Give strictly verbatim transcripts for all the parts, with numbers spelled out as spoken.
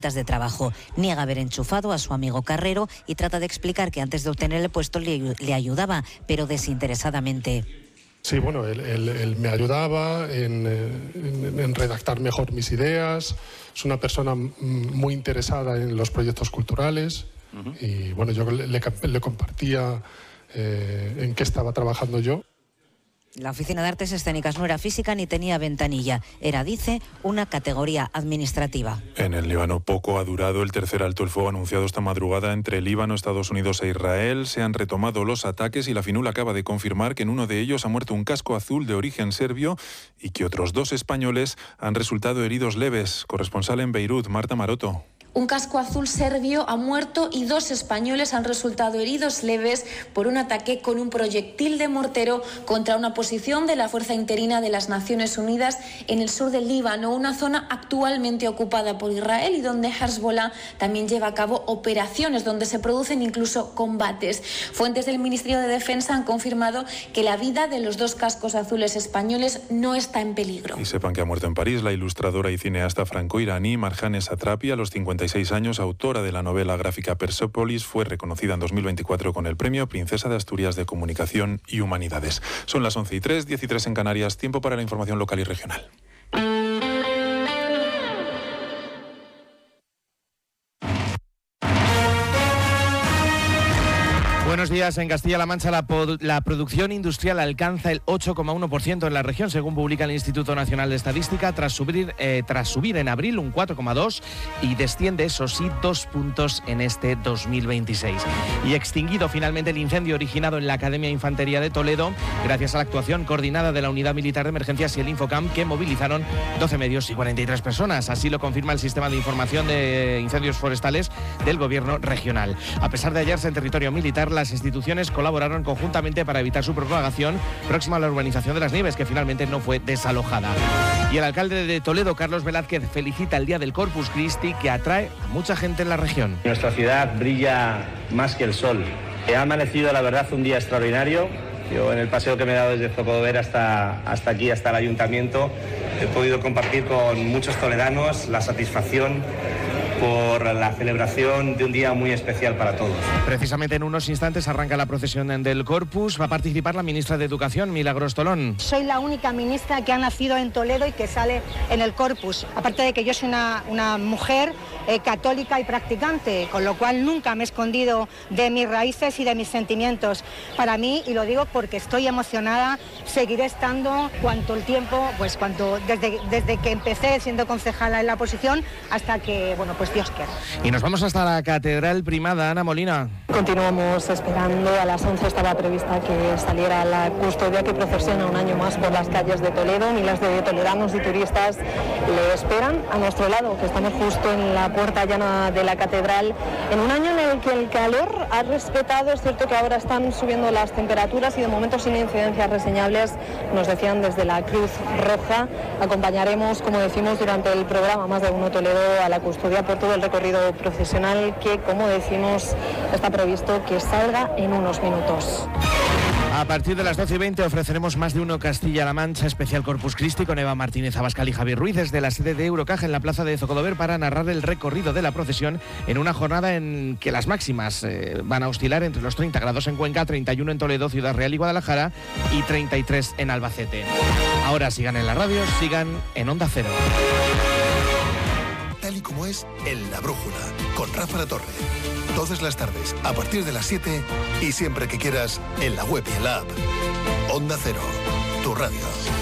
de trabajo. Niega haber enchufado a su amigo Carrero y trata de explicar que antes de obtener el puesto le, le ayudaba, pero desinteresadamente. Sí, bueno, él, él, él me ayudaba en, en, en redactar mejor mis ideas. Es una persona muy interesada en los proyectos culturales. Uh-huh. Y bueno, yo le, le, le compartía eh, en qué estaba trabajando yo. La Oficina de Artes Escénicas no era física ni tenía ventanilla. Era, dice, una categoría administrativa. En el Líbano poco ha durado el tercer alto el fuego anunciado esta madrugada entre Líbano, Estados Unidos e Israel. Se han retomado los ataques y la FINUL acaba de confirmar que en uno de ellos ha muerto un casco azul de origen serbio y que otros dos españoles han resultado heridos leves. Corresponsal en Beirut, Marta Maroto. Un casco azul serbio ha muerto y dos españoles han resultado heridos leves por un ataque con un proyectil de mortero contra una posición de la Fuerza Interina de las Naciones Unidas en el sur del Líbano, una zona actualmente ocupada por Israel y donde Hezbollah también lleva a cabo operaciones donde se producen incluso combates. Fuentes del Ministerio de Defensa han confirmado que la vida de los dos cascos azules españoles no está en peligro. Y sepan que ha muerto en París la ilustradora y cineasta franco-iraní Marjane Satrapi a los cincuenta y seis años, autora de la novela gráfica Persepolis. Fue reconocida en dos mil veinticuatro con el premio Princesa de Asturias de Comunicación y Humanidades. Son las once y tres, diez y tres en Canarias. Tiempo para la información local y regional. Buenos días. En Castilla-La Mancha la, la producción industrial alcanza el ocho coma uno por ciento en la región, según publica el Instituto Nacional de Estadística, tras subir, eh, tras subir en abril un cuatro coma dos por ciento y desciende, eso sí, dos puntos en este dos mil veintiséis. Y extinguido finalmente el incendio originado en la Academia de Infantería de Toledo, gracias a la actuación coordinada de la Unidad Militar de Emergencias y el Infocam, que movilizaron doce medios y cuarenta y tres personas. Así lo confirma el Sistema de Información de Incendios Forestales del Gobierno regional. A pesar de hallarse en territorio militar, la las instituciones colaboraron conjuntamente para evitar su propagación próxima a la urbanización de Las Nieves, que finalmente no fue desalojada. Y el alcalde de Toledo, Carlos Velázquez, felicita el Día del Corpus Christi, que atrae a mucha gente en la región. Nuestra ciudad brilla más que el sol. Ha amanecido, la verdad, un día extraordinario. Yo en el paseo que me he dado desde Zocodover hasta, hasta aquí, hasta el ayuntamiento, he podido compartir con muchos toledanos la satisfacción por la celebración de un día muy especial para todos. Precisamente en unos instantes arranca la procesión del Corpus. Va a participar la ministra de Educación, Milagros Tolón. Soy la única ministra que ha nacido en Toledo y que sale en el Corpus. Aparte de que yo soy una, una mujer eh, católica y practicante, con lo cual nunca me he escondido de mis raíces y de mis sentimientos. Para mí, y lo digo porque estoy emocionada, seguiré estando cuanto el tiempo, pues cuanto desde, desde que empecé siendo concejala en la oposición hasta que, bueno, pues Dios quiera. Y nos vamos hasta la Catedral Primada. Ana Molina. Continuamos esperando. A las once estaba prevista que saliera la custodia que procesiona un año más por las calles de Toledo. Miles de toledanos y turistas le esperan a nuestro lado, que estamos justo en la puerta llana de la catedral, en un año en el que el calor ha respetado. Es cierto que ahora están subiendo las temperaturas y de momento sin incidencias reseñables, nos decían desde la Cruz Roja. Acompañaremos, como decimos durante el programa Más de Uno Toledo, a la custodia por todo el recorrido procesional que, como decimos, está previsto que salga en unos minutos. A partir de las doce y veinte ofreceremos Más de Uno Castilla-La Mancha, especial Corpus Christi, con Eva Martínez Abascal y Javier Ruiz desde la sede de Eurocaja en la plaza de Zocodover para narrar el recorrido de la procesión en una jornada en que las máximas eh, van a oscilar entre los treinta grados en Cuenca, treinta y uno en Toledo, Ciudad Real y Guadalajara y treinta y tres en Albacete. Ahora sigan en la radio, sigan en Onda Cero. Tal y como es, en La Brújula, con Rafa La Torre. Todas las tardes, a partir de las siete y siempre que quieras, en la web y en la app. Onda Cero, tu radio.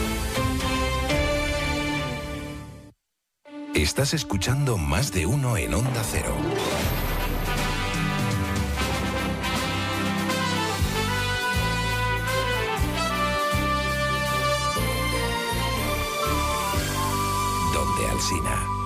Estás escuchando Más de Uno en Onda Cero. Donde Alsina.